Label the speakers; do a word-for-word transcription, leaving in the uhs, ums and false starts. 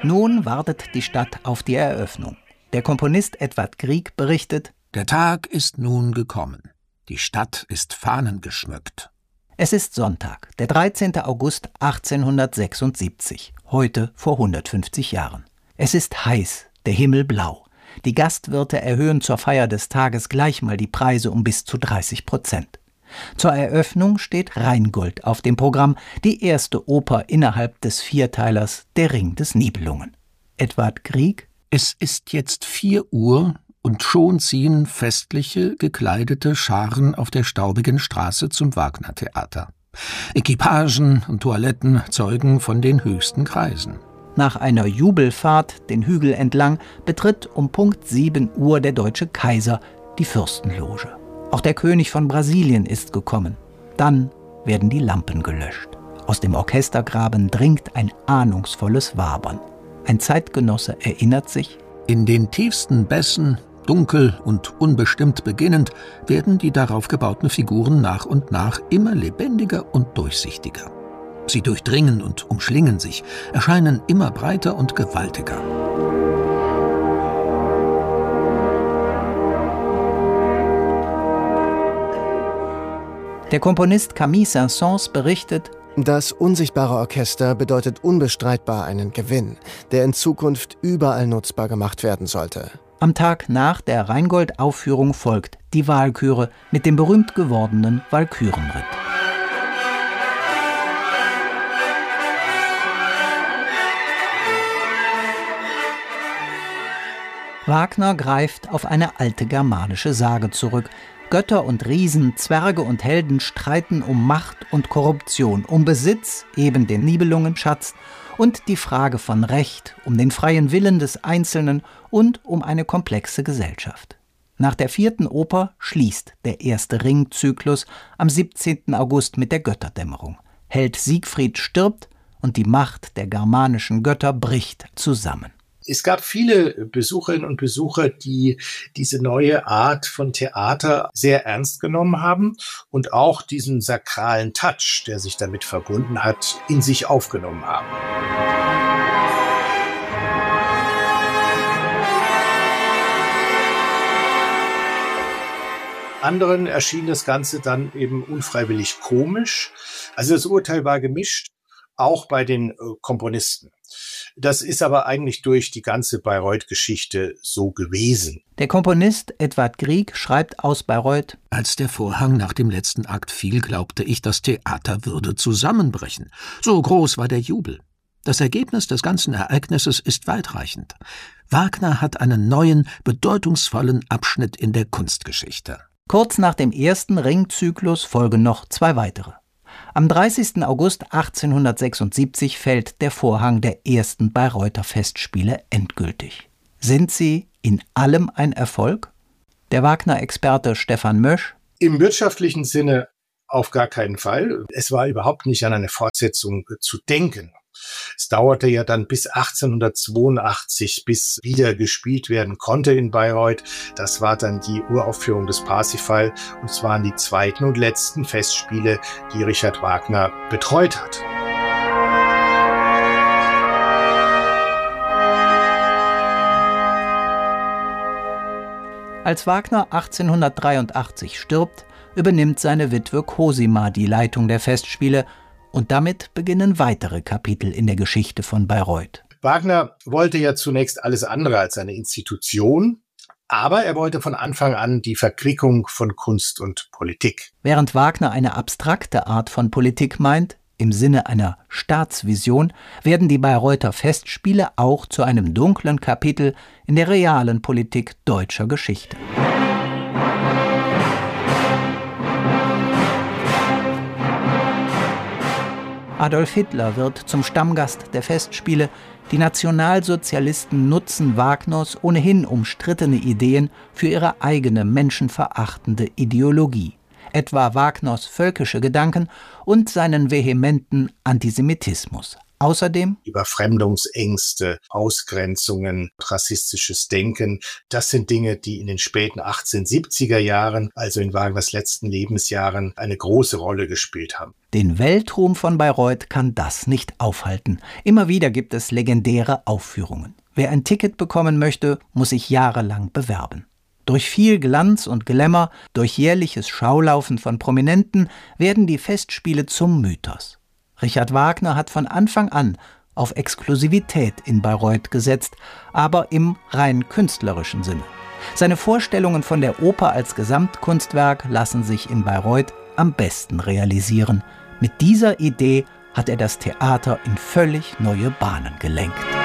Speaker 1: Nun wartet die Stadt auf die Eröffnung. Der Komponist Edvard Grieg berichtet:
Speaker 2: Der Tag ist nun gekommen. Die Stadt ist fahnengeschmückt.
Speaker 1: Es ist Sonntag, der dreizehnte August achtzehnhundertsechsundsiebzig, heute vor hundertfünfzig Jahren. Es ist heiß, der Himmel blau. Die Gastwirte erhöhen zur Feier des Tages gleich mal die Preise um bis zu dreißig Prozent. Zur Eröffnung steht Rheingold auf dem Programm, die erste Oper innerhalb des Vierteilers Der Ring des Nibelungen. Edvard Grieg:
Speaker 2: Es ist jetzt vier Uhr und schon ziehen festliche, gekleidete Scharen auf der staubigen Straße zum Wagner-Theater. Equipagen und Toiletten zeugen von den höchsten Kreisen.
Speaker 1: Nach einer Jubelfahrt den Hügel entlang betritt um Punkt sieben Uhr der deutsche Kaiser die Fürstenloge. Auch der König von Brasilien ist gekommen. Dann werden die Lampen gelöscht. Aus dem Orchestergraben dringt ein ahnungsvolles Wabern. Ein Zeitgenosse erinnert sich:
Speaker 2: In den tiefsten Bässen, dunkel und unbestimmt beginnend, werden die darauf gebauten Figuren nach und nach immer lebendiger und durchsichtiger. Sie durchdringen und umschlingen sich, erscheinen immer breiter und gewaltiger.
Speaker 1: Der Komponist Camille Saint-Saëns berichtet:
Speaker 3: Das unsichtbare Orchester bedeutet unbestreitbar einen Gewinn, der in Zukunft überall nutzbar gemacht werden sollte.
Speaker 1: Am Tag nach der Rheingold-Aufführung folgt die Walküre mit dem berühmt gewordenen Walkürenritt. Wagner greift auf eine alte germanische Sage zurück. Götter und Riesen, Zwerge und Helden streiten um Macht und Korruption, um Besitz, eben den Nibelungenschatz, und die Frage von Recht, um den freien Willen des Einzelnen und um eine komplexe Gesellschaft. Nach der vierten Oper schließt der erste Ringzyklus am siebzehnten August mit der Götterdämmerung. Held Siegfried stirbt und die Macht der germanischen Götter bricht zusammen.
Speaker 4: Es gab viele Besucherinnen und Besucher, die diese neue Art von Theater sehr ernst genommen haben und auch diesen sakralen Touch, der sich damit verbunden hat, in sich aufgenommen haben. Anderen erschien das Ganze dann eben unfreiwillig komisch. Also das Urteil war gemischt, auch bei den Komponisten. Das ist aber eigentlich durch die ganze Bayreuth-Geschichte so gewesen.
Speaker 1: Der Komponist Edvard Grieg schreibt aus Bayreuth:
Speaker 2: Als der Vorhang nach dem letzten Akt fiel, glaubte ich, das Theater würde zusammenbrechen. So groß war der Jubel. Das Ergebnis des ganzen Ereignisses ist weitreichend. Wagner hat einen neuen, bedeutungsvollen Abschnitt in der Kunstgeschichte.
Speaker 1: Kurz nach dem ersten Ringzyklus folgen noch zwei weitere. Am dreißigsten August achtzehnhundertsechsundsiebzig fällt der Vorhang der ersten Bayreuther Festspiele endgültig. Sind sie in allem ein Erfolg? Der Wagner-Experte Stefan Mösch:
Speaker 4: Im wirtschaftlichen Sinne auf gar keinen Fall. Es war überhaupt nicht an eine Fortsetzung zu denken. Es dauerte ja dann bis achtzehnhundertzweiundachtzig, bis wieder gespielt werden konnte in Bayreuth. Das war dann die Uraufführung des Parsifal und es waren die zweiten und letzten Festspiele, die Richard Wagner betreut hat.
Speaker 1: Als Wagner achtzehnhundertdreiundachtzig stirbt, übernimmt seine Witwe Cosima die Leitung der Festspiele. Und damit beginnen weitere Kapitel in der Geschichte von Bayreuth.
Speaker 4: Wagner wollte ja zunächst alles andere als eine Institution, aber er wollte von Anfang an die Verquickung von Kunst und Politik.
Speaker 1: Während Wagner eine abstrakte Art von Politik meint, im Sinne einer Staatsvision, werden die Bayreuther Festspiele auch zu einem dunklen Kapitel in der realen Politik deutscher Geschichte. Adolf Hitler wird zum Stammgast der Festspiele. Die Nationalsozialisten nutzen Wagners ohnehin umstrittene Ideen für ihre eigene menschenverachtende Ideologie, etwa Wagners völkische Gedanken und seinen vehementen Antisemitismus. Außerdem
Speaker 4: Überfremdungsängste, Ausgrenzungen, rassistisches Denken. Das sind Dinge, die in den späten achtzehnhundertsiebziger Jahren, also in Wagners letzten Lebensjahren, eine große Rolle gespielt haben.
Speaker 1: Den Weltruhm von Bayreuth kann das nicht aufhalten. Immer wieder gibt es legendäre Aufführungen. Wer ein Ticket bekommen möchte, muss sich jahrelang bewerben. Durch viel Glanz und Glamour, durch jährliches Schaulaufen von Prominenten werden die Festspiele zum Mythos. Richard Wagner hat von Anfang an auf Exklusivität in Bayreuth gesetzt, aber im rein künstlerischen Sinne. Seine Vorstellungen von der Oper als Gesamtkunstwerk lassen sich in Bayreuth am besten realisieren. Mit dieser Idee hat er das Theater in völlig neue Bahnen gelenkt.